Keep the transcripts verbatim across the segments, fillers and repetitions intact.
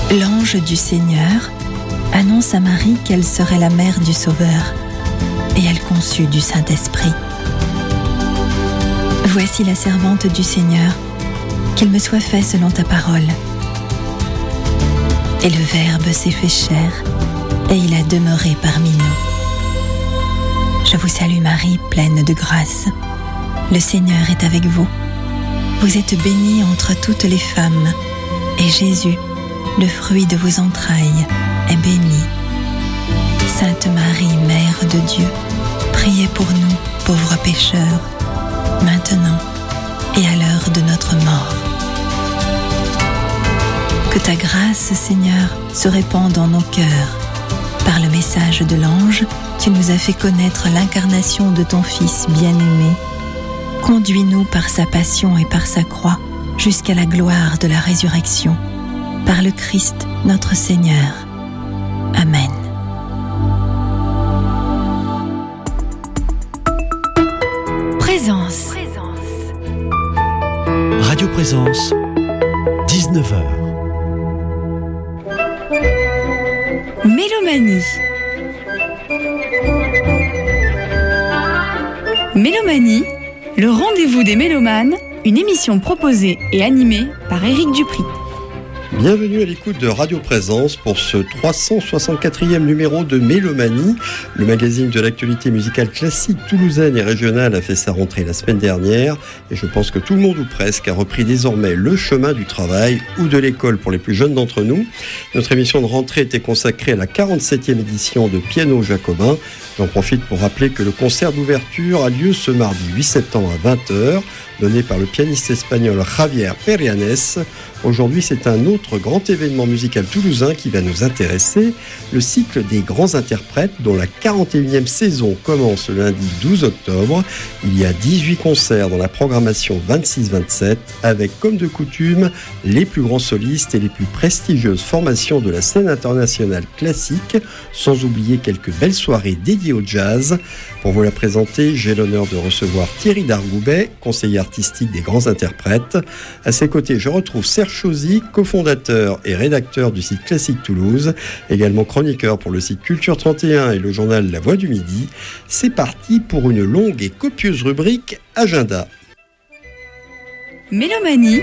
L'ange du Seigneur annonce à Marie qu'elle serait la mère du Sauveur, et elle conçut du Saint-Esprit. Voici la servante du Seigneur, qu'il me soit fait selon ta parole. Et le Verbe s'est fait chair, et il a demeuré parmi nous. Je vous salue Marie, pleine de grâce. Le Seigneur est avec vous. Vous êtes bénie entre toutes les femmes, et Jésus, le fruit de vos entrailles, est béni. Sainte Marie, Mère de Dieu, priez pour nous, pauvres pécheurs, maintenant et à l'heure de notre mort. Que ta grâce, Seigneur, se répande dans nos cœurs. Par le message de l'ange, tu nous as fait connaître l'incarnation de ton Fils bien-aimé. Conduis-nous par sa passion et par sa croix jusqu'à la gloire de la résurrection. Par le Christ, notre Seigneur. Amen. Présence. Radio Présence, dix-neuf heures. Mélomanie. Mélomanie, le rendez-vous des mélomanes, une émission proposée et animée par Éric Dupri. Bienvenue à l'écoute de Radio Présence pour ce trois cent soixante-quatrième numéro de Mélomanie. Le magazine de l'actualité musicale classique toulousaine et régionale a fait sa rentrée la semaine dernière et je pense que tout le monde ou presque a repris désormais le chemin du travail ou de l'école pour les plus jeunes d'entre nous. Notre émission de rentrée était consacrée à la quarante-septième édition de Piano Jacobin. J'en profite pour rappeler que le concert d'ouverture a lieu ce mardi huit septembre à vingt heures, donné par le pianiste espagnol Javier Perianes. Aujourd'hui, c'est un autre grand événement musical toulousain qui va nous intéresser, le cycle des grands interprètes dont la quarante et unième saison commence le lundi douze octobre. Il y a dix-huit concerts dans la programmation vingt-six vingt-sept avec, comme de coutume, les plus grands solistes et les plus prestigieuses formations de la scène internationale classique, sans oublier quelques belles soirées dédiées au jazz. Pour vous la présenter, j'ai l'honneur de recevoir Thierry Dargoubet, conseiller artistique des grands interprètes. À ses côtés, je retrouve Serge Chauzy, cofondateur et rédacteur du site Classique Toulouse, également chroniqueur pour le site Culture trente et un et le journal La Voix du Midi. C'est parti pour une longue et copieuse rubrique Agenda. Mélomanie,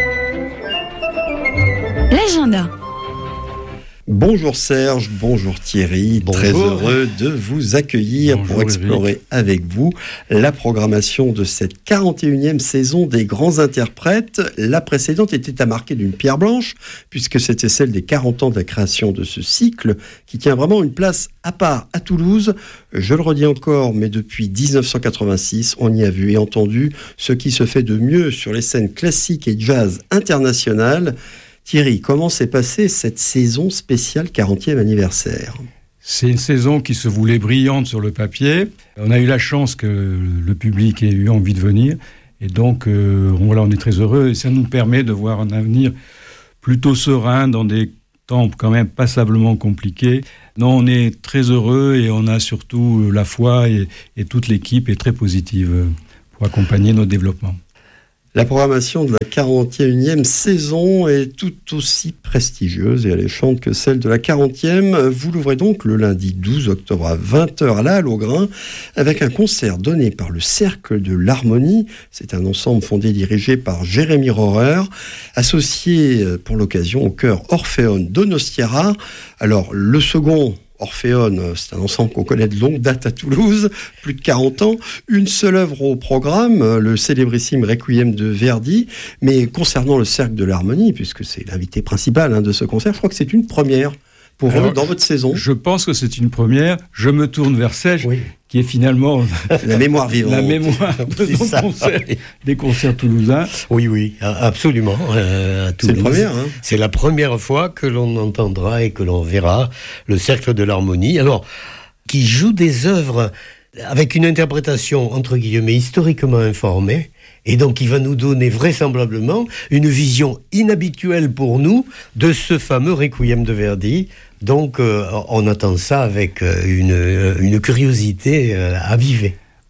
l'agenda. Bonjour Serge, bonjour Thierry, bonjour. Très heureux de vous accueillir bonjour pour explorer Eric. Avec vous la programmation de cette quarante et unième saison des grands interprètes. La précédente était à marquer d'une pierre blanche, puisque c'était celle des quarante ans de la création de ce cycle, qui tient vraiment une place à part à Toulouse. Je le redis encore, mais depuis dix-neuf cent quatre-vingt-six, on y a vu et entendu ce qui se fait de mieux sur les scènes classiques et jazz internationales. Thierry, comment s'est passée cette saison spéciale quarantième anniversaire ? C'est une saison qui se voulait brillante sur le papier. On a eu la chance que le public ait eu envie de venir. Et donc, euh, voilà, on est très heureux. Et ça nous permet de voir un avenir plutôt serein dans des temps quand même passablement compliqués. Non, on est très heureux et on a surtout la foi et, et toute l'équipe est très positive pour accompagner notre développement. La programmation de la quarante et unième saison est tout aussi prestigieuse et alléchante que celle de la quarantième. Vous l'ouvrez donc le lundi douze octobre à vingt heures à la Halle au Grain avec un concert donné par le Cercle de l'Harmonie. C'est un ensemble fondé et dirigé par Jérémy Rohrer, associé pour l'occasion au chœur Orphéon Donostiara. Alors, le second Orphéon, c'est un ensemble qu'on connaît de longue date à Toulouse, plus de quarante ans, une seule œuvre au programme, le célébrissime Requiem de Verdi, mais concernant le Cercle de l'Harmonie, puisque c'est l'invité principal hein, de ce concert, je crois que c'est une première pour Alors, eux dans votre saison. Je pense que c'est une première, je me tourne vers Serge, oui. qui est finalement la mémoire vivante. La mémoire de nos concerts, des concerts toulousains. Oui, oui, absolument. Euh, à Toulouse, c'est la première. Hein. C'est la première fois que l'on entendra et que l'on verra le Cercle de l'Harmonie. Alors, qui joue des œuvres avec une interprétation, entre guillemets, historiquement informée, et donc il va nous donner vraisemblablement une vision inhabituelle pour nous de ce fameux Requiem de Verdi. Donc euh, on attend ça avec une, une curiosité euh, avivée.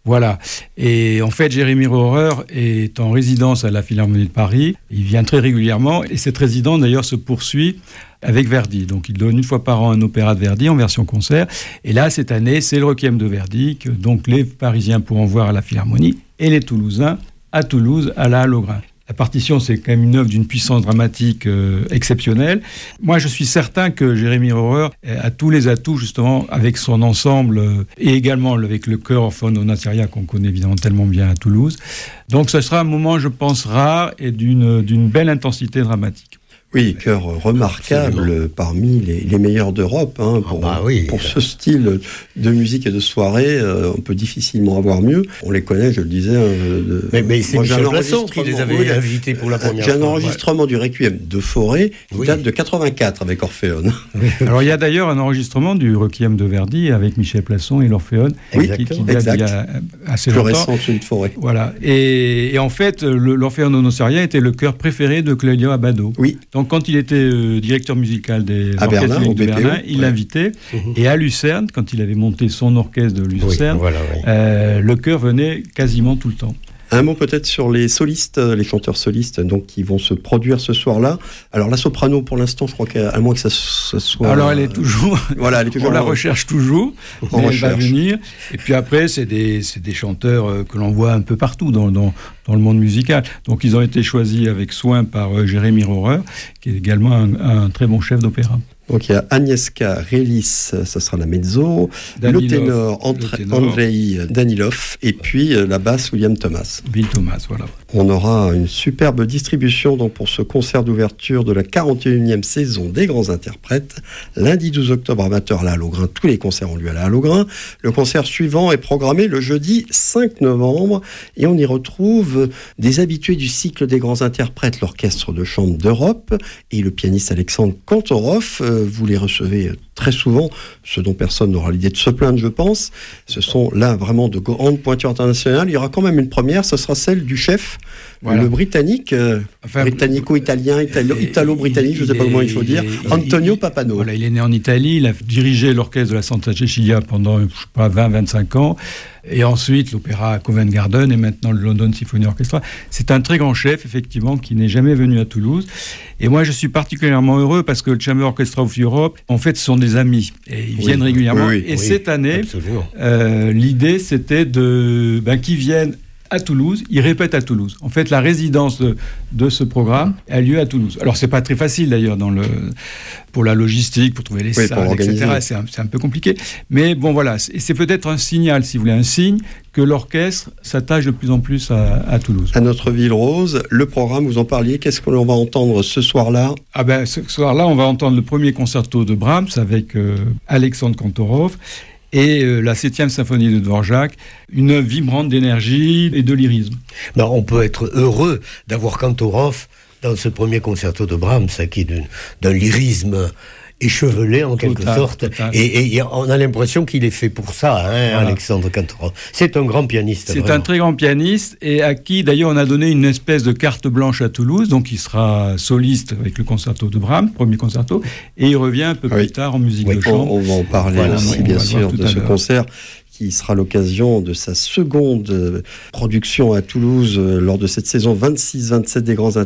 Voilà. Et en fait, Jérémy Rohrer est en résidence à la Philharmonie de Paris. Il vient très régulièrement et cette résidence d'ailleurs se poursuit avec Verdi. Donc il donne une fois par an un opéra de Verdi en version concert. Et là, cette année, c'est le Requiem de Verdi que donc les Parisiens pourront voir à la Philharmonie et les Toulousains à Toulouse à la Halle-Augrain. La partition, c'est quand même une œuvre d'une puissance dramatique euh, exceptionnelle. Moi, je suis certain que Jérémy Rohrer a tous les atouts, justement, avec son ensemble euh, et également avec le chœur Orpheon Onasseria qu'on connaît évidemment tellement bien à Toulouse. Donc, ce sera un moment, je pense, rare et d'une, d'une belle intensité dramatique. Oui, chœur remarquable. Absolument. Parmi les, les meilleurs d'Europe. Hein, pour, ah bah oui. pour ce style de musique et de soirée, euh, on peut difficilement avoir mieux. On les connaît, je le disais. Euh, de... Mais, mais c'est Moi, Michel Plasson qui les avait oui, invités pour la première j'ai fois. J'ai un enregistrement ouais. du Requiem de Fauré qui oui. date de quatre-vingt-quatre avec Orpheon. Oui. Alors il y a d'ailleurs un enregistrement du Requiem de Verdi avec Michel Plasson et l'Orpheon oui, qui, qui date exact. il y a assez Plus longtemps. récent que celui de Fauré. Voilà. Et, et en fait, le, l'Orpheon Onasseria était le chœur préféré de Claudio Abbado. Oui. Donc quand il était directeur musical des à orchestres Berlin, de Berlin, il ouais. l'invitait. Mmh. Et à Lucerne, quand il avait monté son orchestre de Lucerne, oui, voilà, oui. euh, le chœur venait quasiment tout le temps. Un mot peut-être sur les solistes, les chanteurs solistes donc, qui vont se produire ce soir-là. Alors la soprano, pour l'instant, je crois qu'à moins que ça, ça soit... Alors elle est toujours... voilà, elle est toujours on la en... recherche toujours, on mais recherche. Elle va venir. Et puis après, c'est des, c'est des chanteurs que l'on voit un peu partout dans, dans, dans le monde musical. Donc ils ont été choisis avec soin par euh, Jérémy Rohrer, qui est également un, un très bon chef d'opéra. Donc il y a Agnieszka Relis, ça sera la mezzo, Danilov, le ténor, André, le ténor. Andrei Danilov, et puis euh, la basse William Thomas. Bill Thomas, voilà. On aura une superbe distribution donc, pour ce concert d'ouverture de la quarante et unième saison des grands interprètes. Lundi douze octobre amateur à la Halle-Augrain, tous les concerts ont lieu à la Halle-Augrain. Le concert suivant est programmé le jeudi cinq novembre et on y retrouve des habitués du cycle des grands interprètes, l'Orchestre de chambre d'Europe et le pianiste Alexandre Kantorov. Vous les recevez très souvent, ce dont personne n'aura l'idée de se plaindre, je pense. Ce sont là vraiment de grandes pointures internationales. Il y aura quand même une première, ce sera celle du chef, voilà. le britannique, euh, enfin, britannico-italien, italo, italo-britannique, je ne sais pas comment il faut dire, il, Antonio il, Papano. Voilà, il est né en Italie, il a dirigé l'orchestre de la Santa Cecilia pendant, je sais pas, vingt à vingt-cinq ans. Et ensuite, l'opéra à Covent Garden et maintenant le London Symphony Orchestra. C'est un très grand chef, effectivement, qui n'est jamais venu à Toulouse. Et moi, je suis particulièrement heureux parce que le Chamber Orchestra of Europe, en fait, sont des amis. Et ils oui, viennent régulièrement. Oui, oui, et oui, cette année, euh, l'idée, c'était de, ben, qu'ils viennent à Toulouse, ils répètent à Toulouse. En fait, la résidence de, de ce programme a lieu à Toulouse. Alors, c'est pas très facile d'ailleurs dans le, pour la logistique, pour trouver les oui, salles, et cetera. C'est un, c'est un peu compliqué. Mais bon, voilà, c'est, c'est peut-être un signal, si vous voulez, un signe que l'orchestre s'attache de plus en plus à, à Toulouse. À notre ville rose, le programme, vous en parliez, qu'est-ce que l'on va entendre ce soir-là ? Ah ben, ce soir-là, on va entendre le premier concerto de Brahms avec euh, Alexandre Kantorov. Et euh, la septième symphonie de Dvorak, une œuvre vibrante d'énergie et de lyrisme. Ben, on peut être heureux d'avoir Kantorov dans ce premier concerto de Brahms, qui est d'un, d'un lyrisme échevelé en quelque total, sorte. Total. Et, et on a l'impression qu'il est fait pour ça, hein, voilà. Alexandre Kantorov. C'est un grand pianiste. C'est vraiment. un très grand pianiste et à qui d'ailleurs on a donné une espèce de carte blanche à Toulouse, donc il sera soliste avec le concerto de Brahms, premier concerto, et il revient un peu oui. plus tard en musique oui, de chambre. On, on va en parler voilà, aussi, bien sûr, de ce l'heure. concert qui sera l'occasion de sa seconde production à Toulouse lors de cette saison vingt-six vingt-sept des grands